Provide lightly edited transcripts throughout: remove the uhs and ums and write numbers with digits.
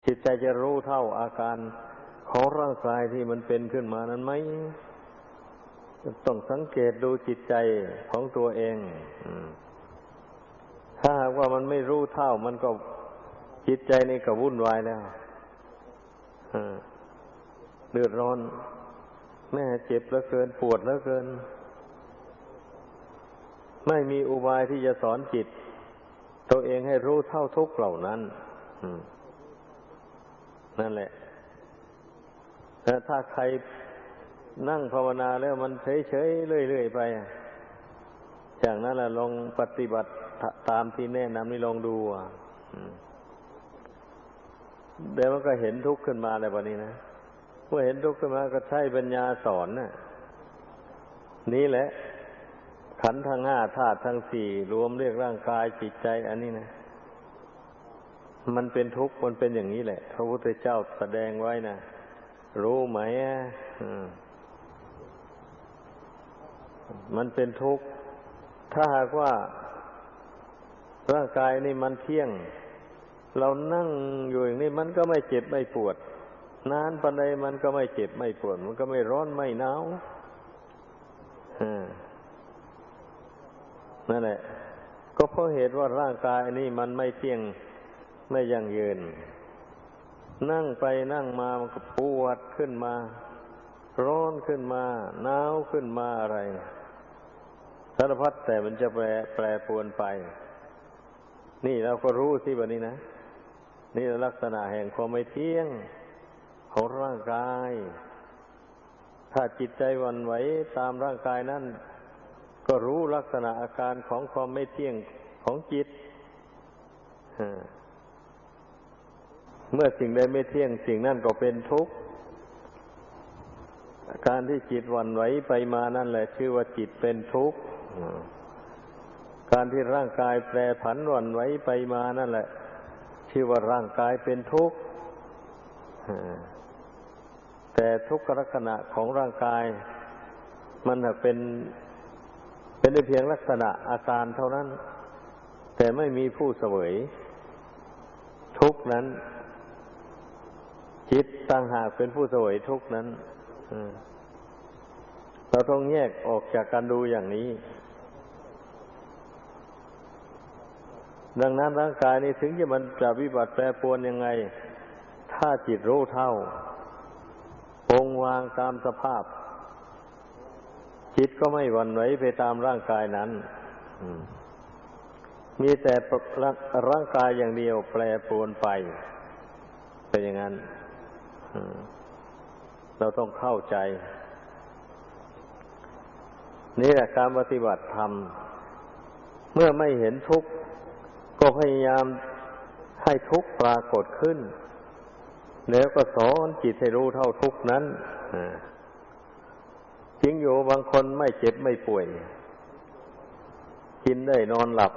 จิตใจจะรู้เท่าอาการของร่างกายที่มันเป็นขึ้นมานั้นไหมต้องสังเกตดูจิตใจของตัวเองถ้าหากว่ามันไม่รู้เท่ามันก็จิตใจนี่ก็วุ่นวายแล้วเดือดร้อนแม่เจ็บเหลือเกินปวดเหลือเกินไม่มีอุบายที่จะสอนจิตตัวเองให้รู้เท่าทุกข์เหล่านั้นนั่นแหละแต่ถ้าใครนั่งภาวนาแล้วมันเฉยๆเรื่อยๆไปจากนั้นลองปฏิบัติตามที่แนะนำนี่ลองดูเดี๋ยวมันก็เห็นทุกข์ขึ้นมาในวันนี้นะเมื่อเห็นทุกข์ขึ้นมาก็ใช้ปัญญาสอนน่ะนี่แหละขันธ์ทั้งห้าธาตุทั้งสี่รวมเรียกร่างกายจิตใจอันนี้นะมันเป็นทุกข์มันเป็นอย่างนี้แหละพระพุทธเจ้าแสดงไว้นะรู้ไหมมันเป็นทุกข์ถ้าหากว่าร่างกายนี่มันเที่ยงเรานั่งอยู่อย่างนี้มันก็ไม่เจ็บไม่ปวดนานปานใดมันก็ไม่เจ็บไม่ปวดมันก็ไม่ร้อนไม่หนาวนั่นแหละก็เพราะเหตุว่าร่างกายนี่มันไม่เที่ยงไม่ยั่งยืนนั่งไปนั่งมามันก็ปวดขึ้นมาร้อนขึ้นมาหนาวขึ้นมาอะไรสารพัดแต่มันจะแปรปรวนไปนี่เราก็รู้สิแบบนี้นะนี่ลักษณะแห่งความไม่เที่ยงของร่างกายถ้าจิตใจหวั่นไหวตามร่างกายนั้นก็รู้ลักษณะอาการของความไม่เที่ยงของจิตเมื่อสิ่งใดไม่เที่ยงสิ่งนั้นก็เป็นทุกข์อาการที่จิตหวั่นไหวไปมานั่นแหละชื่อว่าจิตเป็นทุกข์การที่ร่างกายแปรผันหวั่นไหวไปมานั่นแหละชื่อว่าร่างกายเป็นทุกข์แต่ทุกขลักษณะของร่างกายมันเป็นได้เพียงลักษณะอาการเท่านั้นแต่ไม่มีผู้เสวยทุกข์นั้นจิตต่างหากเป็นผู้เสวยทุกข์นั้นเราต้องแยกออกจากการดูอย่างนี้ดังนั้นร่างกายนี้ถึงจะมันจะวิบัติแปรปรวนยังไงถ้าจิตรู้เท่าปรงวางตามสภาพจิตก็ไม่หวั่นไหวไปตามร่างกายนั้นมีแต่ร่างกายอย่างเดียวแปรปรวนไปเป็นอย่างนั้นเราต้องเข้าใจนี่แหละการปฏิบัติธรรมเมื่อไม่เห็นทุกข์ก็พยายามให้ทุกข์ปรากฏขึ้นแล้วก็สอนจิตให้รู้เท่าทุกข์นั้นจริงอยู่บางคนไม่เจ็บไม่ป่วยกินได้นอนหลับ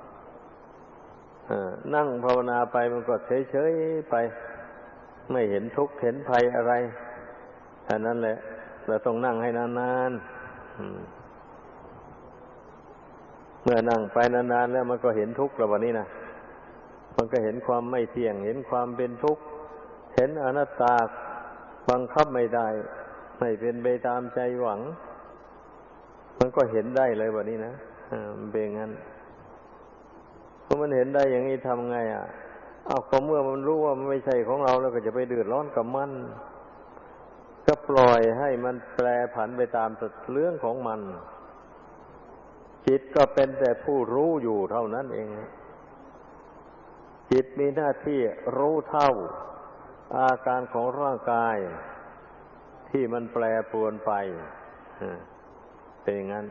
นั่งภาวนาไปมันก็เฉยๆไปไม่เห็นทุกข์เห็นภัยอะไรอันนั้นแหละเราต้องนั่งให้นานๆเมื่อนั่งไปนานๆแล้วมันก็เห็นทุกข์แล้ววันนี้นะมันก็เห็นความไม่เที่ยงเห็นความเป็นทุกข์เห็นอนัตตาบังคับไม่ได้ไม่เป็นไปตามใจหวังมันก็เห็นได้เลยวันนี้นะมันเป็นงั้นเพราะมันเห็นได้อย่างนี้ทำไงเอาก็เมื่อมันรู้ว่ามันไม่ใช่ของเราแล้วก็จะไปเดือดร้อนกับมันก็ปล่อยให้มันแปรผันไปตามเรื่องของมันจิตก็เป็นแต่ผู้รู้อยู่เท่านั้นเองจิตมีหน้าที่รู้เท่าอาการของร่างกายที่มันแปรปรวนไปเป็นอย่างนั้น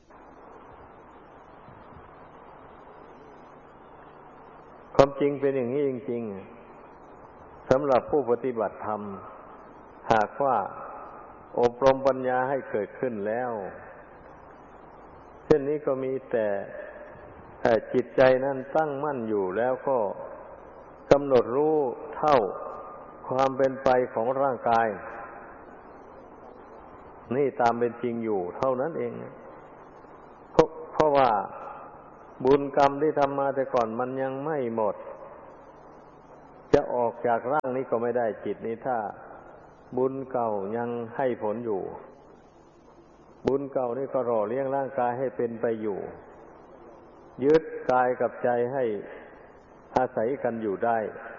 ความจริงเป็นอย่างนี้จริงๆสำหรับผู้ปฏิบัติธรรมหากว่าอบรมปัญญาให้เกิดขึ้นแล้วเช่นนี้ก็มีแต่จิตใจนั้นตั้งมั่นอยู่แล้วก็กำหนดรู้เท่าความเป็นไปของร่างกายนี่ตามเป็นจริงอยู่เท่านั้นเองเพราะว่าบุญกรรมที่ทำมาแต่ก่อนมันยังไม่หมดจะออกจากร่างนี้ก็ไม่ได้จิตนี้ถ้าบุญเก่ายังให้ผลอยู่บุญเก่านี่ก็หล่อเลี้ยงร่างกายให้เป็นไปอยู่ยึดกายกับใจให้อาศัยกันอยู่ได้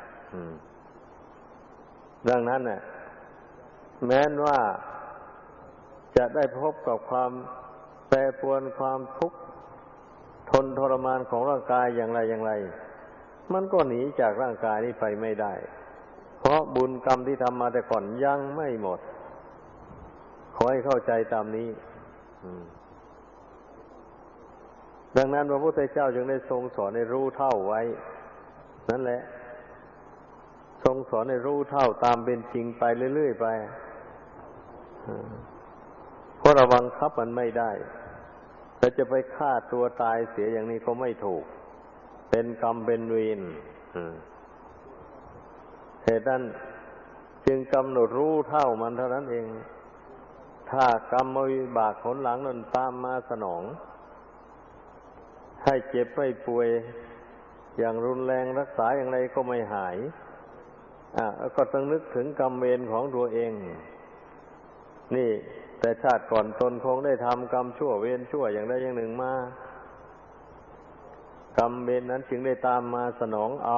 ดังนั้นน่ะแม้นว่าจะได้พบกับความแปรปรวนความทุกข์ทนทรมานของร่างกายอย่างไรมันก็หนีจากร่างกายนี้ไปไม่ได้เพราะบุญกรรมที่ทำมาแต่ก่อนยังไม่หมดขอให้เข้าใจตามนี้ดังนั้นพระพุทธเจ้าจึงได้ทรงสอนให้รู้เท่าไว้นั่นแหละทรงสอนให้รู้เท่าตามเป็นจริงไปเรื่อยๆไปเพราะเราบังคับมันไม่ได้เราจะไปฆ่าตัวตายเสียอย่างนี้ก็ไม่ถูกเป็นกรรมเป็นเวรเหตุนั้นจึงกำหนดรู้เท่ามันเท่านั้นเองถ้ากรรมวิบากผลหลังนั้นตามมาสนองให้เจ็บไม่ป่วยอย่างรุนแรงรักษาอย่างไรก็ไม่หายก็ต้องนึกถึงกรรมเวรของตัวเองนี่แต่ชาติก่อนตนคงได้ทำกรรมชั่วเวรชั่วอย่างใดอย่างหนึ่งมากรรมเวรนั้นจึงได้ตามมาสนองเอา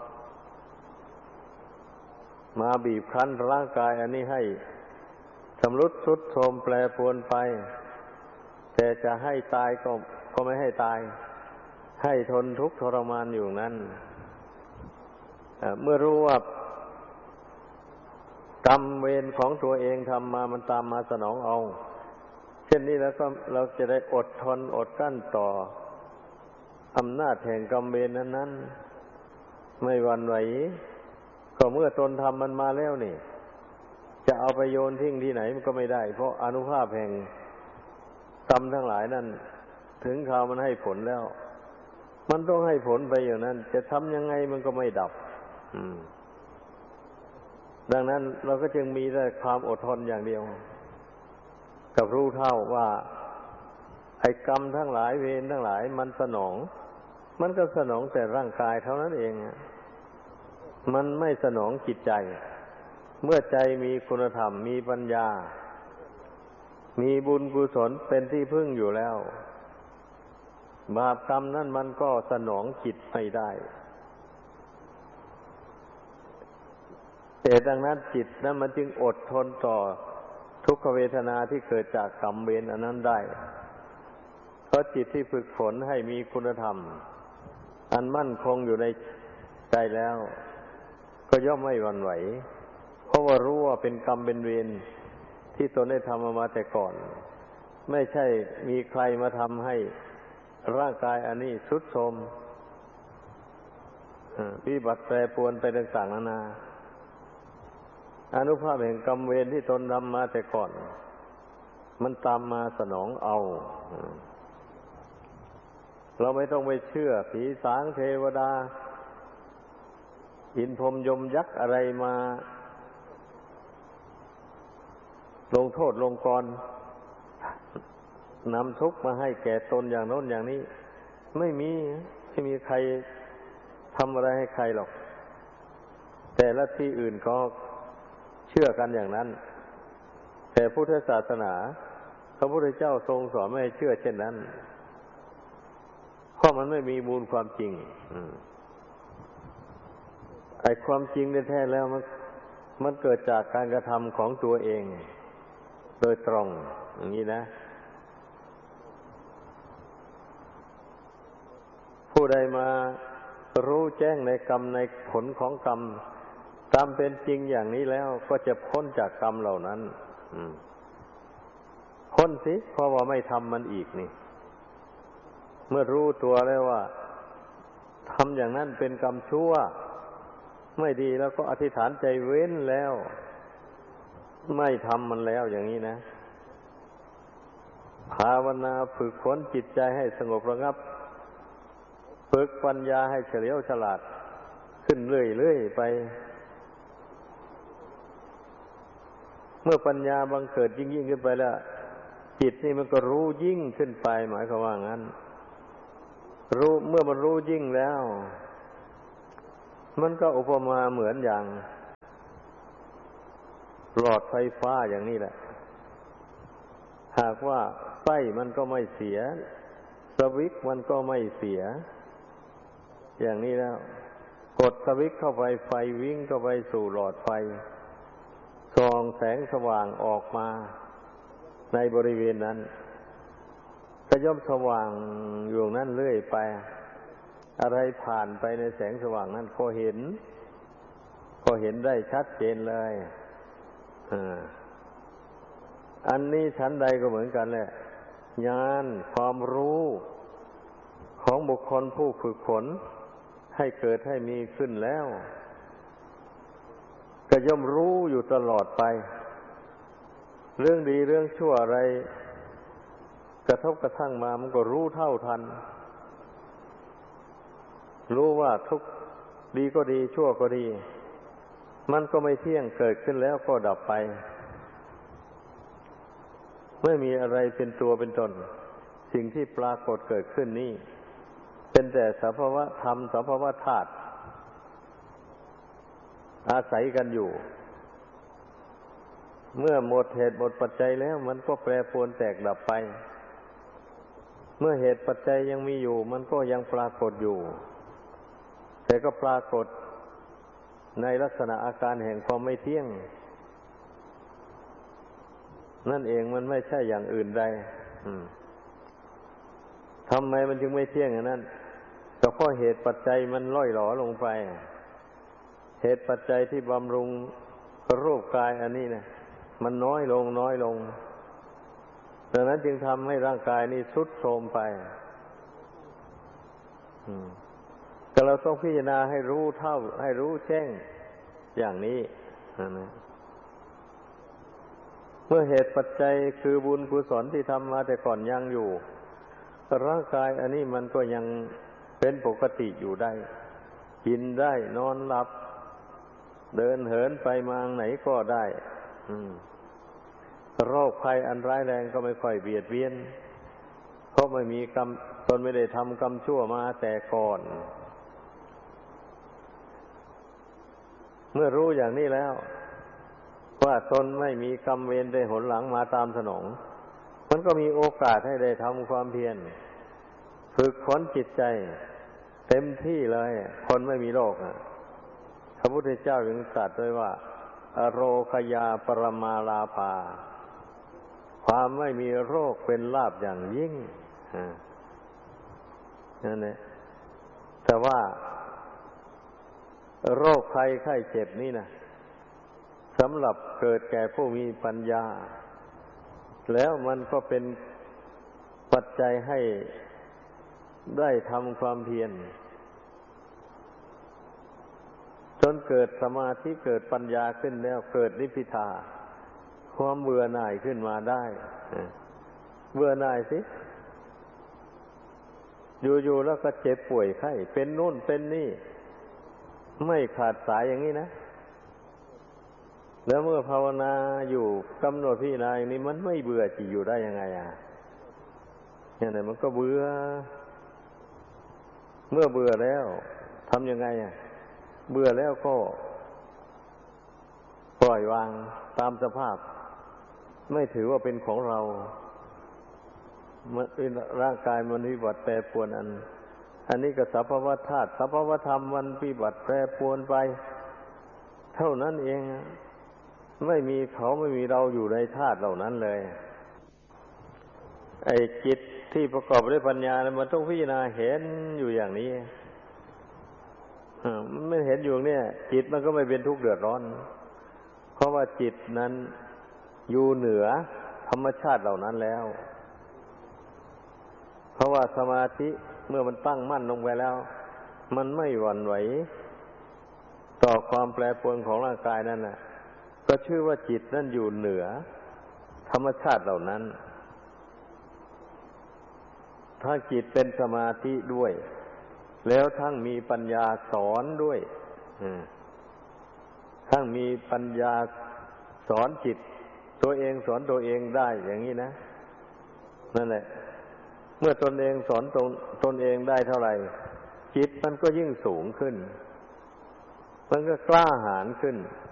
มาบีบคั้นร่างกายอันนี้ให้ชำรุดทรุดโทรมแปรปรวนไปแต่จะให้ตายก็ไม่ให้ตายให้ทนทุกข์ทรมานอยู่นั้นเมื่อรู้ว่ากรรมเวรของตัวเองทำมามันตามมาสนองเอาเช่นนี้แล้วก็เราจะได้อดทนอดกลั้นต่ออำนาจแห่งกรรมเวรนั้นไม่หวั่นไหวก็เมื่อตนทำมันมาแล้วนี่จะเอาไปโยนทิ้งที่ไหนมันก็ไม่ได้เพราะอานุภาพแห่งกรรมทั้งหลายนั้นถึงคราวมันให้ผลแล้วมันต้องให้ผลไปอย่างนั้นจะทำยังไงมันก็ไม่ดับดังนั้นเราก็จึงมีแต่ความอดทนอย่างเดียวกับรู้เท่าว่าไอ้กรรมทั้งหลายเวรทั้งหลายมันสนองมันก็สนองแต่ร่างกายเท่านั้นเองมันไม่สนองจิตใจเมื่อใจมีคุณธรรมมีปัญญามีบุญกุศลเป็นที่พึ่งอยู่แล้วบาปกรรมนั้นมันก็สนองจิตไม่ได้แต่ดังนั้นจิตนั้นมันจึงอดทนต่อทุกขเวทนาที่เกิดจากกรรมเวรอันนั้นได้เพราะจิตที่ฝึกฝนให้มีคุณธรรมอันมั่นคงอยู่ในใจแล้วก็ย่อมไม่หวั่นไหวเพราะว่ารู้ว่าเป็นกรรมเป็นเวรที่ตนได้ทำมาแต่ก่อนไม่ใช่มีใครมาทำให้ร่างกายอันนี้ทรุดโทรมวิบัติแปรปรวนไปต่างๆนานาอานุภาพแห่งกรรมเวรที่ตนทำมาแต่ก่อนมันตามมาสนองเอาเราไม่ต้องไปเชื่อผีสางเทวดาอินพรหมยมยักษ์อะไรมาลงโทษลงกรนำทุกข์มาให้แก่ตนอย่างโน้นอย่างนี้ไม่มีใครทำอะไรให้ใครหรอกแต่ละที่อื่นก็เชื่อกันอย่างนั้นแต่พุทธศาสนาพระพุทธเจ้าทรงสอนไม่ให้เชื่อเช่นนั้นเพราะมันไม่มีมูลความจริงไอ้ความจริงแท้ๆแล้วมันเกิดจากการกระทำของตัวเองโดยตรงอย่างนี้นะผู้ใดมารู้แจ้งในกรรมในผลของกรรมตามเป็นจริงอย่างนี้แล้วก็จะพ้นจากกรรมเหล่านั้นพ้นสิเพราะว่าไม่ทำมันอีกนี่เมื่อรู้ตัวแล้วว่าทำอย่างนั้นเป็นกรรมชั่วไม่ดีแล้วก็อธิษฐานใจเว้นแล้วไม่ทำมันแล้วอย่างนี้นะภาวนาฝึกฝนจิตใจให้สงบระงับฝึกปัญญาให้เฉลียวฉลาดขึ้นเรื่อยๆไปเมื่อปัญญาบังเกิดยิ่งขึ้นไปแล้วจิตนี่มันก็รู้ยิ่งขึ้นไปหมายความว่างั้นรู้เมื่อมันรู้ยิ่งแล้วมันก็อุปมาเหมือนอย่างหลอดไฟฟ้าอย่างนี้แหละหากว่าไส้มันก็ไม่เสียสวิตช์มันก็ไม่เสียอย่างนี้แล้วกดสวิตช์เข้าไปไฟวิ่งเข้าไปสู่หลอดไฟส่องแสงสว่างออกมาในบริเวณนั้นก็ย่อมสว่างอยู่นั่นเรื่อยไปอะไรผ่านไปในแสงสว่างนั้นก็เห็นได้ชัดเจนเลยอันนี้ชั้นใดก็เหมือนกันแหละญาณความรู้ของบุคคลผู้ฝึกฝนให้เกิดให้มีขึ้นแล้วก็ย่อมรู้อยู่ตลอดไปเรื่องดีเรื่องชั่วอะไรกระทบกระทั่งมามันก็รู้เท่าทันรู้ว่าทุกดีก็ดีชั่วก็ดีมันก็ไม่เที่ยงเกิดขึ้นแล้วก็ดับไปไม่มีอะไรเป็นตัวเป็นตนสิ่งที่ปรากฏเกิดขึ้นนี้เป็นแต่สภาวะธรรมสภาวะธาตุอาศัยกันอยู่เมื่อหมดเหตุหมดปัจจัยแล้วมันก็แปรปรวนแตกดับไปเมื่อเหตุปัจจัยยังมีอยู่มันก็ยังปรากฏอยู่แต่ก็ปรากฏในลักษณะอาการแห่งความไม่เที่ยงนั่นเองมันไม่ใช่อย่างอื่นใดทำไมมันจึงไม่เที่ยงอย่างนั้นก็เพราะเหตุปัจจัยมันล่อยหลอลงไปเหตุปัจจัยที่บำรุงรูปกายอันนี้นะมันน้อยลงดังนั้นจึงทำให้ร่างกายนี้ทรุดโทรมไปก็เราต้องพิจารณาให้รู้เท่าให้รู้แจ้งอย่างนี้นะเมื่อเหตุปัจจัยคือบุญกุศลที่ทำมาแต่ก่อนยังอยู่ร่างกายอันนี้มันก็ยังเป็นปกติอยู่ได้กินได้นอนหลับเดินเหินไปมาไหนก็ได้โรคภัยอันร้ายแรงก็ไม่ค่อยเบียดเบียนเพราะไม่มีกรรมตนไม่ได้ทำกรรมชั่วมาแต่ก่อนเมื่อรู้อย่างนี้แล้วว่าตนไม่มีกรรมเวรได้หนหลังมาตามสนองมันก็มีโอกาสให้ได้ทำความเพียรฝึกฝนจิตใจเต็มที่เลยคนไม่มีโรคพระพุทธเจ้าจึงตรัสไว้ว่าอโรคยาปรมาลาภาความไม่มีโรคเป็นลาภอย่างยิ่งนั่นแหละแต่ว่าโรคภัยไข้เจ็บนี่นะสำหรับเกิดแก่ผู้มีปัญญาแล้วมันก็เป็นปัจจัยให้ได้ทำความเพียรจนเกิดสมาธิเกิดปัญญาขึ้นแล้วเกิดนิพพิทาความเบื่อหน่ายขึ้นมาได้เบื่อหน่ายสิอยู่ๆแล้วก็เจ็บป่วยไข้เป็นนู่นเป็นนี่ไม่ขาดสายอย่างนี้นะแล้วเมื่อภาวนาอยู่กำหนดพิจารณาอย่างนี้มันไม่เบื่อจิอยู่ได้ยังไงอย่างนั้นมันก็เบื่อเมื่อเบื่อแล้วทำยังไงเบื่อแล้วก็ปล่อยวางตามสภาพไม่ถือว่าเป็นของเราร่างกายมันวิบัติแปรปรวนอันนี้ก็สภาวะธาตุสภาวะธรรมมันวิบัติแปรปรวนไปเท่านั้นเองไม่มีเขาไม่มีเราอยู่ในธาตุเหล่านั้นเลยไอ้จิตที่ประกอบด้วยปัญญามันต้องพิจารณาเห็นอยู่อย่างนี้มันไม่เห็นอยู่เนี่ยจิตมันก็ไม่เป็นทุกข์เดือดร้อนเพราะว่าจิตนั้นอยู่เหนือธรรมชาติเหล่านั้นแล้วเพราะว่าสมาธิเมื่อมันตั้งมั่นลงไปแล้วมันไม่หวั่นไหวต่อความแปรปรวนของร่างกายนั่นน่ะก็ชื่อว่าจิตนั่นอยู่เหนือธรรมชาติเหล่านั้นถ้าจิตเป็นสมาธิด้วยแล้วทั้งมีปัญญาสอนด้วยทั้งมีปัญญาสอนจิตตัวเองสอนตัวเองได้อย่างนี้นะนั่นแหละเมื่อตนเองสอนตนเองได้เท่าไหร่จิตมันก็ยิ่งสูงขึ้นมันก็กล้าหาญขึ้น